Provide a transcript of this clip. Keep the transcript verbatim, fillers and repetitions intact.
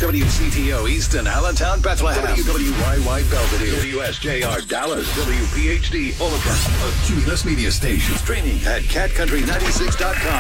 W C T O Easton, Allentown, Bethlehem. W W Y Y Belvedere. W S J R Dallas. W P H D Omaha. A Cumulus Media Station. Streaming at cat country ninety-six dot com.